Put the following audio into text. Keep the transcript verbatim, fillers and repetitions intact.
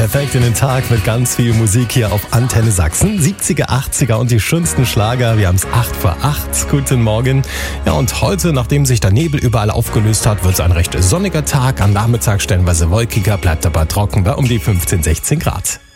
perfekt in den Tag mit ganz viel Musik hier auf Antenne Sachsen. siebziger, achtziger und die schönsten Schlager. Wir haben es acht vor acht. Guten Morgen. Ja, und heute, nachdem sich der Nebel überall aufgelöst hat, wird es ein recht sonniger Tag. Am Nachmittag stellenweise wolkiger, bleibt aber trocken bei um die fünfzehn, sechzehn Grad.